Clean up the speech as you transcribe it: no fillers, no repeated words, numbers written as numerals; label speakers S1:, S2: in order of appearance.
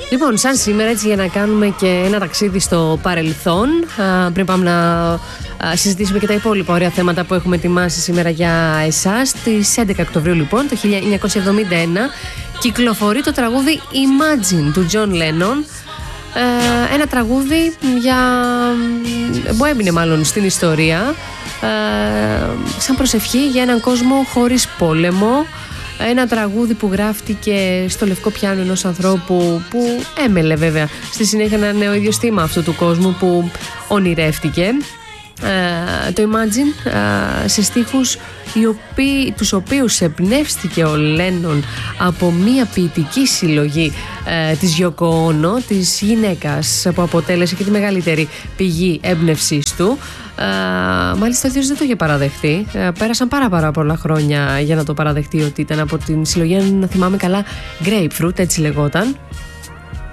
S1: Λοιπόν, σαν σήμερα, έτσι για να κάνουμε και ένα ταξίδι στο παρελθόν, πριν πάμε να συζητήσουμε και τα υπόλοιπα ωραία θέματα που έχουμε ετοιμάσει σήμερα για εσάς. Στις 11 Οκτωβρίου, λοιπόν, το 1971, κυκλοφορεί το τραγούδι Imagine του John Lennon. Ένα τραγούδι που έμεινε μάλλον στην ιστορία, σαν προσευχή για έναν κόσμο χωρίς πόλεμο. Ένα τραγούδι που γράφτηκε στο λευκό πιάνο ενός ανθρώπου που έμελε βέβαια στη συνέχεια να είναι ο ίδιος θύμα αυτού του κόσμου που ονειρεύτηκε. Το Imagine σε στίχους τους οποίους εμπνεύστηκε ο Λένον από μια ποιητική συλλογή της Yoko Ono, της γυναίκας που αποτέλεσε και τη μεγαλύτερη πηγή έμπνευσής του. Μάλιστα ο ίδιος δεν το είχε παραδεχτεί. Πέρασαν πάρα πολλά χρόνια για να το παραδεχτεί ότι ήταν από την συλλογή, αν θυμάμαι καλά, Grapefruit, έτσι λεγόταν.